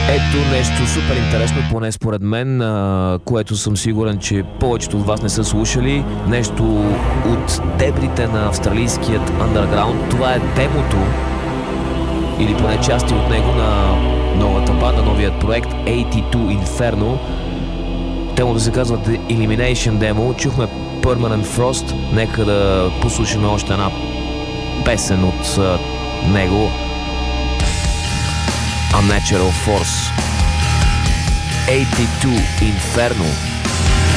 Ето нещо супер интересно, поне според мен, което съм сигурен, че повечето от вас не са слушали. Нещо от дебрите на австралийският underground. Това е демото, или поне части от него, на новата банда, новият проект 82 Inferno. Темото се казва The Elimination Demo. Чухме Permanent Frost. Нека да послушаме още една песен от него. Unnatural Force. 82 Inferno.